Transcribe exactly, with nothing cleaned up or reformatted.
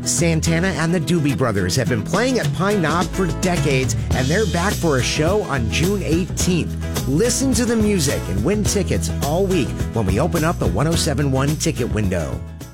Santana and the Doobie Brothers have been playing at Pine Knob for decades, and they're back for a show on June eighteenth. Listen to the music and win tickets all week when we open up the one oh seven point one ticket window.